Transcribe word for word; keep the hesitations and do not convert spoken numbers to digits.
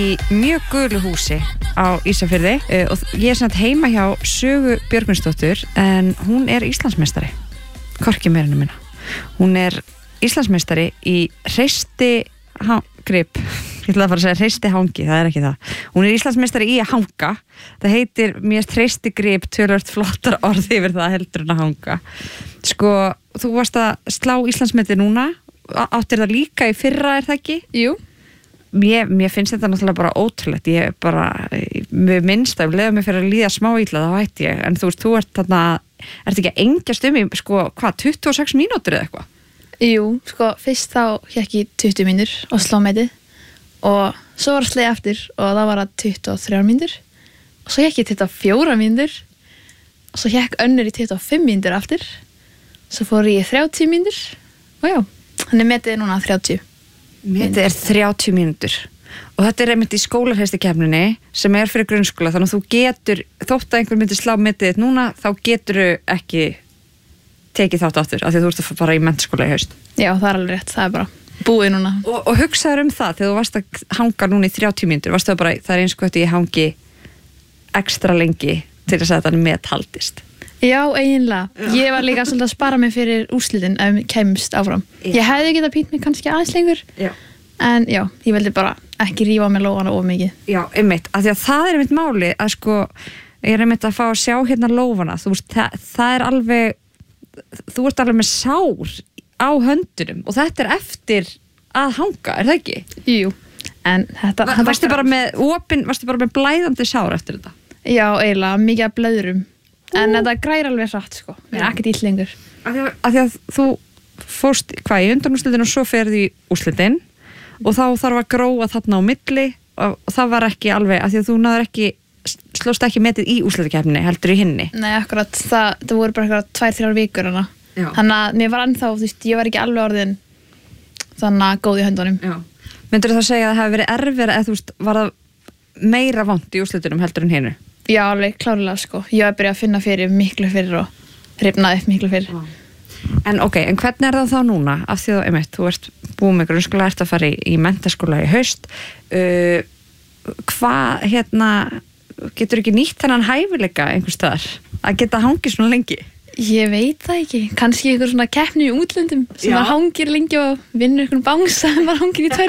í mjög gulu húsi á Ísafirði uh, og ég er samt heima hjá Sögu Björgvinsdóttur en hún er Íslandsmeistari hvorki meira en minna. Hún er Íslandsmeistari í hreysti grip, ég ætla að fara að segja hreysti hangi, það er ekki það. Hún er Íslandsmeistari í að hanga. Það heitir mér hreysti grip tölvört flottar orð yfir það heldur en að hanga. Sko, þú varst að slá Íslandsmeti núna, áttir það líka í fyrra er það ekki? Jú. Mér, mér finnst þetta náttúrulega bara ótrúlegt, ég bara, með minnst að leða mig fyrir að líða smá illa, þá hætti ég, en þú veist, þú ert þarna, ert ekki að engjast um í, sko, hvað, tuttugu og sex mínútur eða eitthvað? Jú, sko, fyrst þá hékk ég tuttugu mínútur og sló metið og svo var sleið eftir og það var að tuttugu og þrjár mínútur og svo hékk ég tuttugu og fjórar mínútur og svo hékk önnur í tuttugu og fimm mínútur aftur, svo fór ég í þrjátíu mínútur og já, hann er metið núna þrjátíu. Þetta er þrjátíu mínútur og þetta er einmitt í skólahreystikeppninni sem er fyrir grunnskóla, þannig að þú getur þótt að einhver myndi slá metið þitt núna þá getur þú ekki tekið þátt aftur, af því að þú ert að fara í menntaskóla í haust. Já, það er alveg rétt, það er bara búið núna. Og, og hugsaður um það, þegar þú varst að hanga núna í þrjátíu mínútur, varst það bara, það er eins og þetta ég hangi ekstra lengi til þess að þetta met haldist. Já, eiginlega. Já. Ég var líka svolítið að spara mig fyrir úrslitin ef ég kemst áfram. Já. Ég hefði getað pínt mig kannski aðeins lengur, já. En já, ég vildi bara ekki rífa með lófana of mikið. Já, einmitt, af því að það er einmitt máli að sko, ég er einmitt að fá að sjá hérna lófana, þú veist, það, það er alveg, þú ert alveg með sár á höndunum og þetta er eftir að hanga, er það ekki? Jú, en þetta... Va, varstu, bara með, opin, varstu bara með blæðandi sár eftir þetta? Já, eiginlega, mikið að blöðrum. En þetta græri alveg hratt, sko. Mér er ekkert ill lengur. Af því, af því að þú fórst, hvað, í undanúrslitin og svo ferði í úrslitin og þá þarf að gróa þarna á milli og, og það var ekki alveg, af því að þú náður ekki, slóst ekki metið í úrslitakeppninni, heldur í hinni. Nei, akkurat, það, það voru bara eitthvað tvær, þrjár vikur hana. Þannig að mér var ennþá, þú veist, ég var ekki alveg orðin þannig að góð í höndunum. Já. Myndirðu þá segja að það hefði verið erfiðara eða þú veist, var það meira vont í úrslitunum heldur en hinu? Já, alveg klárlega sko. Ég var að byrja að finna fyrir miklu fyrir og rifnaði upp miklu fyrir. Já. En ok, en hvernig er það þá núna? Af því að, einmitt, þú ert búið með grunnskóla, ert að fara í, í menntaskóla í haust. Uh, hvað, hérna, getur ekki nýtt þennan hæfileika einhvers staðar? Að geta hangið svona lengi? Ég veit það ekki. Kannski einhver svona keppni í útlöndum sem maður hangir lengi og vinnur einhvern bangsa en maður hangir í tvær